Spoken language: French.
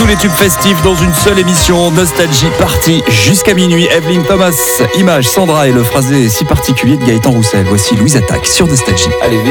tous les tubes festifs dans une seule émission. Nostalgie partie jusqu'à minuit. Evelyne Thomas, Image, Sandra et le phrasé si particulier de Gaëtan Roussel. Voici Louise Attaque sur Nostalgie. Allez,